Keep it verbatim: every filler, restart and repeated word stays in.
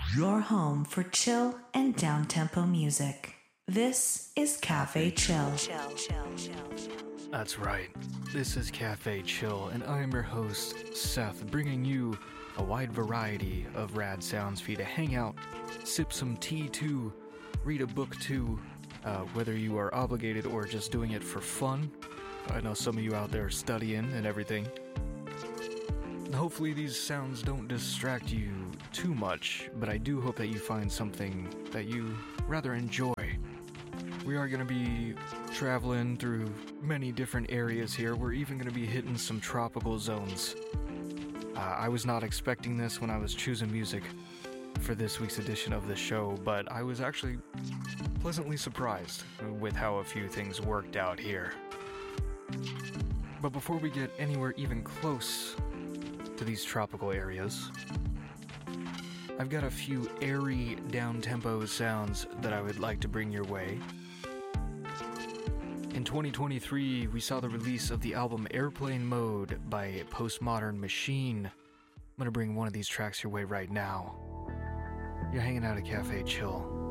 your home for chill and down-tempo music. This is Cafe Chill. That's right. This is Cafe Chill, and I'm your host, Seth, bringing you a wide variety of rad sounds for you to hang out, sip some tea to, read a book to, uh, whether you are obligated or just doing it for fun. I know some of you out there are studying and everything. Hopefully these sounds don't distract you too much, but I do hope that you find something that you rather enjoy. We are going to be traveling through many different areas here. We're even going to be hitting some tropical zones. Uh, I was not expecting this when I was choosing music for this week's edition of the show, but I was actually pleasantly surprised with how a few things worked out here. But before we get anywhere even close to these tropical areas, I've got a few airy down-tempo sounds that I would like to bring your way. In twenty twenty-three, we saw the release of the album Airplane Mode by Postmodern Machine. I'm gonna bring one of these tracks your way right now. You're hanging out at Cafe Chill.